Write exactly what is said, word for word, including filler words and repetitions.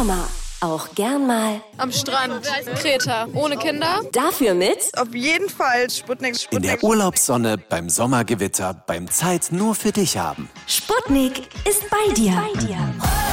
Sommer. Auch gern mal am Strand, Kreta, ohne Kinder. Dafür mit auf jeden Fall Sputnik. Sputnik. In der Urlaubssonne, beim Sommergewitter, beim Zeit nur für dich haben. Sputnik ist bei dir. Bei dir.